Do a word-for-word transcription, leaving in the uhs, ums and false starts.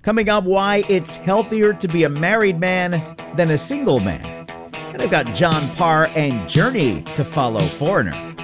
Coming up, why it's healthier to be a married man than a single man. And I've got John Parr and Journey to follow, Foreigner.